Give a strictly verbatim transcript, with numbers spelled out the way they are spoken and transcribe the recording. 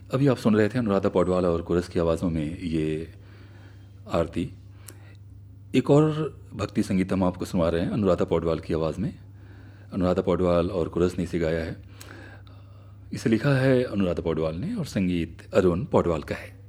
अभी आप सुन रहे थे अनुराधा पौडवाल और कोरस की आवाज़ों में ये आरती। एक और भक्ति संगीत हम आपको सुना रहे हैं अनुराधा पौडवाल की आवाज़ में। अनुराधा पौडवाल और कोरस ने इसे गाया है। इसे लिखा है अनुराधा पौडवाल ने और संगीत अरुण पौडवाल का है।